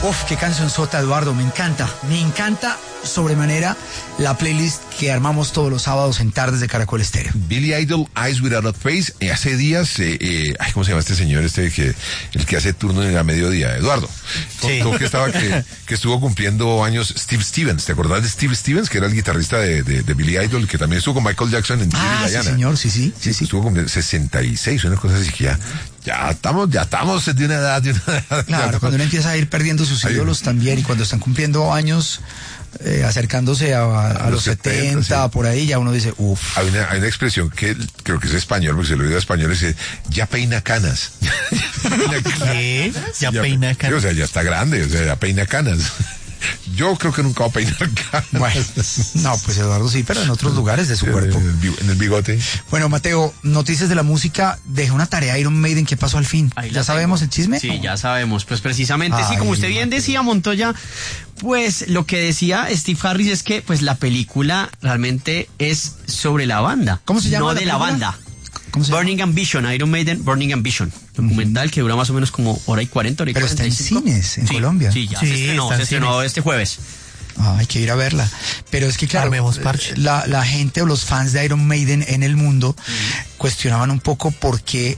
Uf, qué cancionzota, Eduardo, me encanta sobremanera la playlist que armamos todos los sábados en Tardes de Caracol Estéreo. Billy Idol, Eyes Without a Face. Hace días, ¿cómo se llama este señor? El que hace turno a mediodía, Eduardo. Sí. Que estuvo cumpliendo años Steve Stevens. ¿Te acordás de Steve Stevens? Que era el guitarrista de Billy Idol, que también estuvo con Michael Jackson en Jimmy sí, señor, sí. Estuvo cumpliendo 66, una cosa así que ya estamos de una edad. Claro, cuando uno empieza a ir perdiendo sus ídolos también, y cuando están cumpliendo años, acercándose a los 70, sí, por ahí, ya uno dice, uff. Hay una expresión que creo que es español, porque se lo he oído a españoles, es ya peina canas. ¿Qué? Ya peina canas. Sí, o sea, ya está grande, o sea, ya peina canas. Yo creo que nunca va a peinar canas. Bueno, no, pues Eduardo sí, pero en otros lugares de su cuerpo. En el bigote. Bueno, Mateo, noticias de la música. Dejé una tarea Iron Maiden. ¿Qué pasó al fin? ¿Ya sabemos el chisme? Sí, ya sabemos. Pues precisamente, sí, como usted bien decía, Montoya, pues lo que decía Steve Harris es que pues la película realmente es sobre la banda. ¿Cómo se llama? No de la banda. Burning Ambition, Iron Maiden, Burning Ambition. Documental que dura más o menos como hora y 40, hora y 45. Pero está en cines, en Colombia. Sí, ya se estrenó este jueves. Hay que ir a verla. Pero es que claro, la gente o los fans de Iron Maiden en el mundo cuestionaban un poco por qué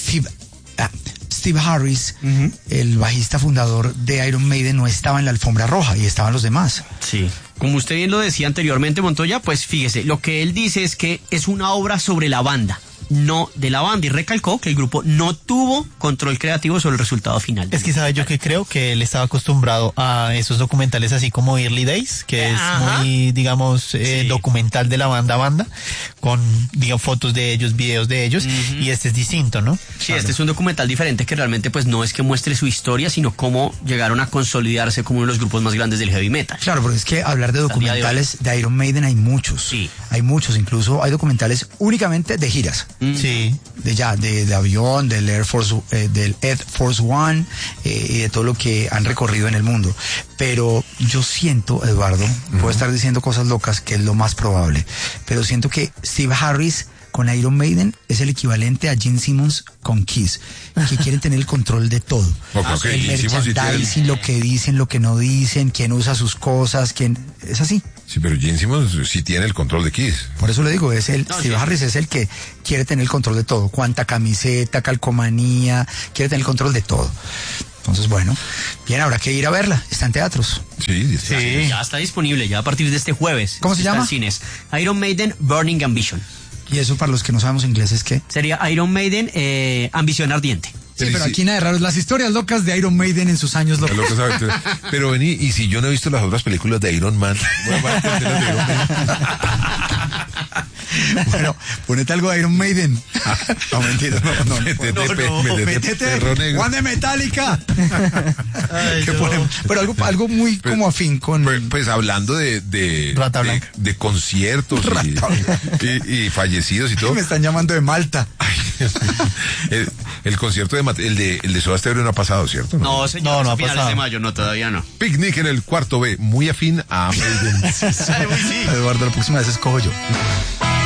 Steve Harris, el bajista fundador de Iron Maiden, no estaba en la alfombra roja y estaban los demás. Sí. Como usted bien lo decía anteriormente, Montoya, pues fíjese, lo que él dice es que es una obra sobre la banda, no de la banda, y recalcó que el grupo no tuvo control creativo sobre el resultado final. Es que sabe yo que creo que él estaba acostumbrado a esos documentales así como Early Days, que es muy, digamos, documental de la banda, con, digamos, fotos de ellos, videos de ellos, y este es distinto, ¿no? Sí, claro. Este es un documental diferente que realmente pues no es que muestre su historia, sino cómo llegaron a consolidarse como uno de los grupos más grandes del heavy metal. Claro, porque es que hablar de documentales de Iron Maiden hay muchos. Sí. Hay muchos, incluso hay documentales únicamente de giras. Sí. De avión, del Air Force One, y de todo lo que han recorrido en el mundo. Pero yo siento, Eduardo, puedo estar diciendo cosas locas, que es lo más probable, pero siento que Steve Harris con Iron Maiden es el equivalente a Gene Simmons con Kiss, que quieren tener el control de todo. El merchandising, lo que dicen, lo que no dicen, quién usa sus cosas, quién... Es así. Sí, pero Gene Simmons sí tiene el control de Kiss. Por eso le digo, Steve Harris es el que quiere tener el control de todo. Cuánta camiseta, calcomanía, quiere tener el control de todo. Entonces, bueno, bien, habrá que ir a verla. Está en teatros. Sí. Ya está disponible, ya a partir de este jueves. ¿Cómo se llama? En cines. Iron Maiden, Burning Ambition. ¿Y eso para los que no sabemos inglés es qué? Sería Iron Maiden, Ambición Ardiente. Sí, pero aquí nada de raro. Las historias locas de Iron Maiden en sus años locos. Pero vení, y si yo no he visto las otras películas de Iron Man. Bueno, ponete algo de Iron Maiden. No, mentira, no. Métete Juan de Metallica. Pero algo muy como afín con... Pues hablando de Rata Blanca, de conciertos y fallecidos y todo. Me están llamando de Malta. El concierto el de Soda Stereo no ha pasado, ¿cierto? No, señor, no ha finales pasado. de mayo, no, todavía no. Picnic en el cuarto B, muy afín a Maiden. Eduardo, la próxima vez escojo yo.